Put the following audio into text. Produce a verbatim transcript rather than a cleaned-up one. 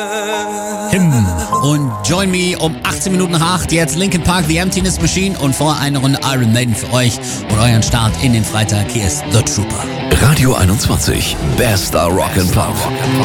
Him und Join Me um achtzehn Minuten nach acht. Jetzt Linkin Park, The Emptiness Machine und vor eine Runde Iron Maiden für euch und euren Start in den Freitag. Hier ist The Trooper. Radio einundzwanzig, bester Rock'n'Pop.